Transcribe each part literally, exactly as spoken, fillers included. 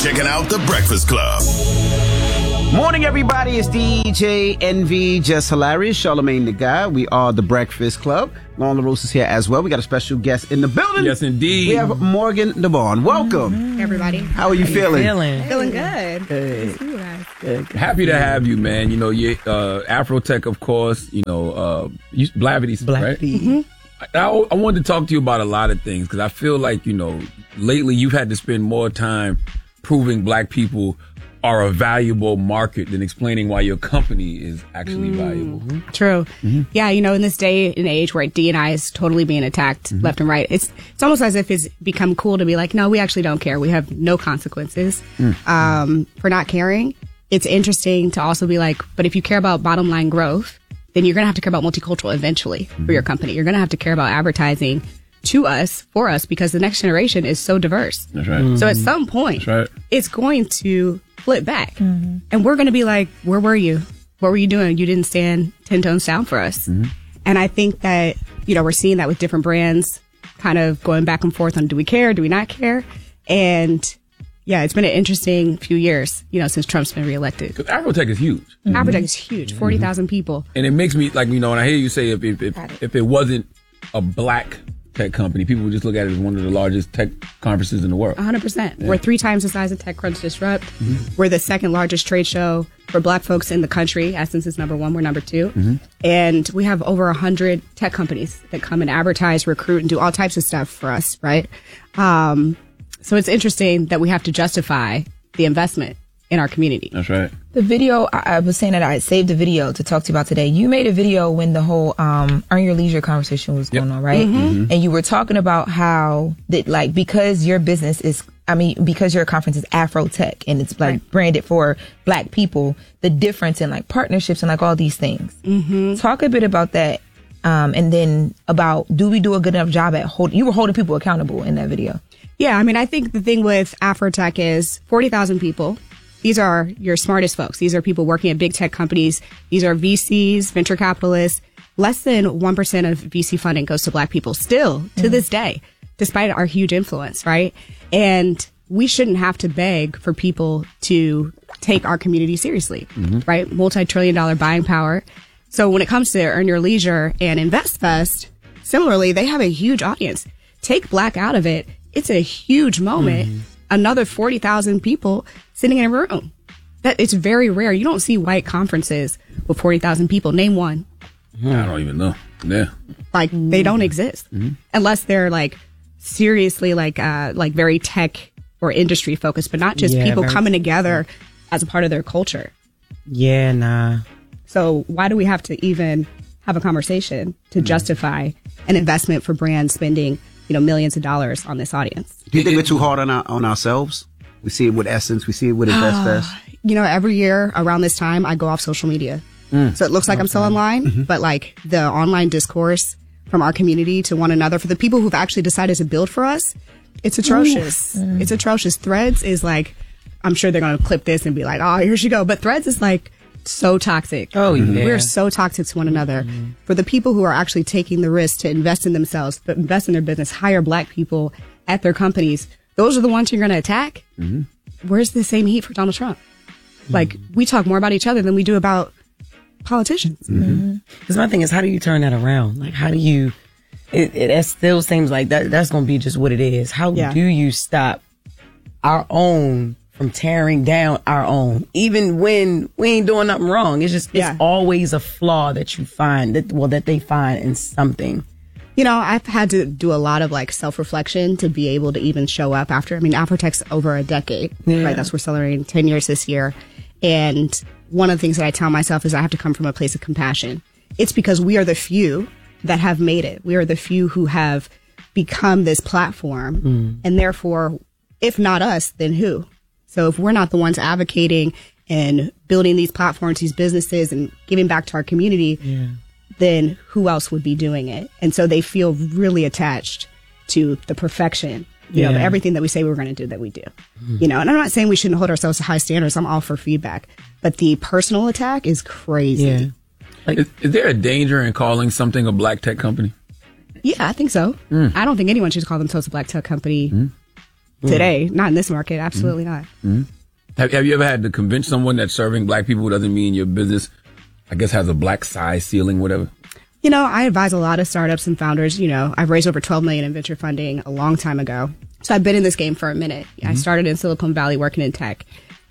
checking out The Breakfast Club. Morning, everybody. It's D J Envy, Just Hilarious, Charlamagne the Guy. We are The Breakfast Club. Lauren LaRosa is here as well. We got a special guest in the building. Yes, indeed. We have Morgan DeVaughn. Welcome. Mm-hmm. Everybody. How are you How feeling? feeling? Feeling good. Good. You guys. Good. Happy to have you, man. You know, you, uh, Afrotech, of course, you know, uh, you, Blavity, right? Mm-hmm. I, I wanted to talk to you about a lot of things because I feel like, you know, lately you've had to spend more time proving black people are a valuable market than explaining why your company is actually mm. valuable. True. Mm-hmm. Yeah, you know, in this day and age where D and I is totally being attacked mm-hmm. left and right, it's it's almost as if it's become cool to be like, no, we actually don't care. We have no consequences mm. um, for not caring. It's interesting to also be like, but if you care about bottom line growth, then you're going to have to care about multicultural eventually mm-hmm. for your company. You're going to have to care about advertising to us, for us, because the next generation is so diverse. That's right. Mm-hmm. So at some point, right. it's going to flip back. Mm-hmm. And we're going to be like, where were you? What were you doing? You didn't stand ten tones down for us. Mm-hmm. And I think that, you know, we're seeing that with different brands kind of going back and forth on do we care? Do we not care? And yeah, it's been an interesting few years, you know, since Trump's been reelected. Because Afrotech is huge. Mm-hmm. Afrotech is huge, forty thousand mm-hmm. people. And it makes me, like, you know, when I hear you say if, if, if, if it wasn't a black tech company, people would just look at it as one of the largest tech conferences in the world. one hundred percent. Yeah. We're three times the size of TechCrunch Disrupt. Mm-hmm. We're the second largest trade show for black folks in the country. Essence is number one. We're number two. Mm-hmm. And we have over one hundred tech companies that come and advertise, recruit, and do all types of stuff for us, right? Um, so it's interesting that we have to justify the investment in our community. That's right. The video, I, I was saying that I saved the video to talk to you about today. You made a video when the whole um, Earn Your Leisure conversation was going yep. on, right? Mm-hmm. Mm-hmm. And you were talking about how, that, like, because your business is, I mean, because your conference is Afrotech and it's, like, right. branded for black people, the difference in, like, partnerships and, like, all these things. Mm-hmm. Talk a bit about that. Um, and then about, do we do a good enough job at holding, you were holding people accountable in that video. Yeah, I mean, I think the thing with Afrotech is forty thousand people. These are your smartest folks. These are people working at big tech companies. These are V Cs, venture capitalists. Less than one percent of V C funding goes to black people still to mm-hmm. this day, despite our huge influence, right? And we shouldn't have to beg for people to take our community seriously, mm-hmm. right? Multi-trillion dollar buying power. So when it comes to Earn Your Leisure and InvestFest, similarly, they have a huge audience. Take black out of it. It's a huge moment. Mm-hmm. Another forty thousand people sitting in a room. That it's very rare. You don't see white conferences with forty thousand people. Name one. I don't even know. Yeah. Like they don't exist mm-hmm. unless they're like seriously like uh like very tech or industry focused, but not just yeah, people very, coming together as a part of their culture. Yeah, nah. So why do we have to even have a conversation to mm-hmm. justify an investment for brands spending, you know, millions of dollars on this audience? Do you think we're too hard on our, on ourselves? We see it with Essence. We see it with InvestFest. You know, every year around this time, I go off social media. Mm. So it looks like okay. I'm still online, mm-hmm. but like the online discourse from our community to one another for the people who've actually decided to build for us, it's atrocious. Mm. It's atrocious. Threads is like, I'm sure they're going to clip this and be like, oh, here she go. But Threads is like so toxic. Oh, yeah. We're so toxic to one another. Mm-hmm. For the people who are actually taking the risk to invest in themselves, but invest in their business, hire black people at their companies, those are the ones you're going to attack. Mm-hmm. Where's the same heat for Donald Trump? Mm-hmm. Like, we talk more about each other than we do about politicians. Because mm-hmm. my thing is, how do you turn that around? Like, how do you, it, it, it still seems like that that's going to be just what it is. How yeah. do you stop our own from tearing down our own, even when we ain't doing nothing wrong? It's just, it's yeah. always a flaw that you find, that well, that they find in something. You know, I've had to do a lot of like self-reflection to be able to even show up after. I mean, Afrotech's over a decade, yeah. right? That's we're celebrating ten years this year. And one of the things that I tell myself is I have to come from a place of compassion. It's because we are the few that have made it. We are the few who have become this platform. Mm. And therefore, if not us, then who? So if we're not the ones advocating and building these platforms, these businesses, and giving back to our community, yeah. then who else would be doing it? And so they feel really attached to the perfection, you yeah. know, everything that we say we're going to do that we do. Mm. You know, and I'm not saying we shouldn't hold ourselves to high standards. I'm all for feedback. But the personal attack is crazy. Yeah. Like, is, is there a danger in calling something a black tech company? Yeah, I think so. Mm. I don't think anyone should call themselves a black tech company. Mm. today. Not in this market. Absolutely Mm-hmm. not. Mm-hmm. Have, have you ever had to convince someone that serving black people doesn't mean your business, I guess, has a black size ceiling, whatever? You know, I advise a lot of startups and founders. You know, I've raised over twelve million in venture funding a long time ago. So I've been in this game for a minute. Mm-hmm. I started in Silicon Valley working in tech.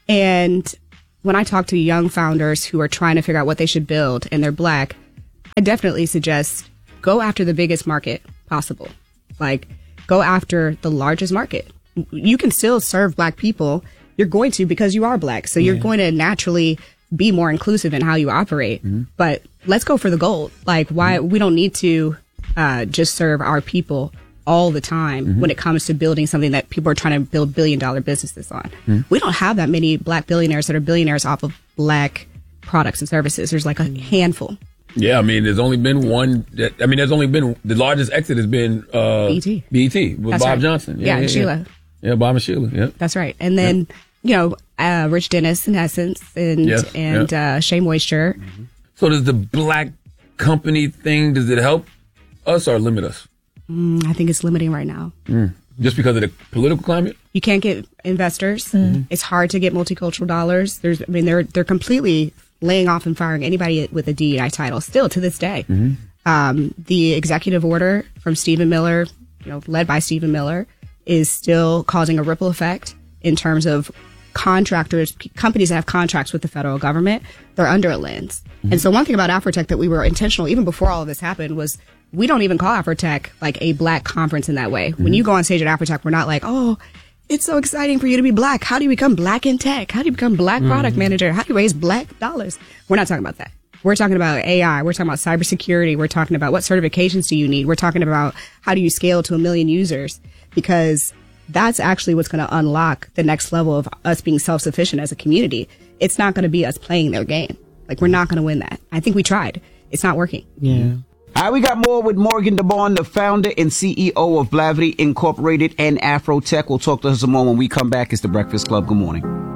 And when I talk to young founders who are trying to figure out what they should build and they're black, I definitely suggest go after the biggest market possible. Like, go after the largest market. You can still serve black people. You're going to because you are black. So you're yeah. going to naturally be more inclusive in how you operate. Mm-hmm. But let's go for the gold. Like, why mm-hmm. we don't need to uh, just serve our people all the time mm-hmm. when it comes to building something that people are trying to build billion dollar businesses on. Mm-hmm. We don't have that many black billionaires that are billionaires off of black products and services. There's like a handful. Yeah, I mean, there's only been one. That, I mean, there's only been the largest exit has been uh, B E T. B E T with That's Bob right. Johnson. Yeah, yeah, and yeah, Sheila. Yeah. yeah, Bob and Sheila. Yeah, that's right. And then yeah. you know, uh, Rich Dennis in Essence and yes. and yeah. uh, Shea Moisture. Mm-hmm. So does the black company thing? Does it help us or limit us? Mm, I think it's limiting right now. Mm. Just because of the political climate? You can't get investors. Mm-hmm. It's hard to get multicultural dollars. There's, I mean, they're they're completely laying off and firing anybody with a D E I title still to this day. Mm-hmm. Um, the executive order from Stephen Miller, you know, led by Stephen Miller, is still causing a ripple effect in terms of contractors, companies that have contracts with the federal government. They're under a lens. Mm-hmm. And so one thing about Afrotech that we were intentional, even before all of this happened, was we don't even call Afrotech like a black conference in that way. Mm-hmm. When you go on stage at Afrotech, we're not like, oh, it's so exciting for you to be black. How do you become black in tech? How do you become black product mm-hmm. manager? How do you raise black dollars? We're not talking about that. We're talking about A I. We're talking about cybersecurity. We're talking about what certifications do you need? We're talking about how do you scale to a million users? Because that's actually what's going to unlock the next level of us being self-sufficient as a community. It's not going to be us playing their game. Like, we're not going to win that. I think we tried. It's not working. Yeah. All right, we got more with Morgan DeBaun, the founder and C E O of Blavity Incorporated and Afrotech. We'll talk to her some more when we come back. It's The Breakfast Club. Good morning.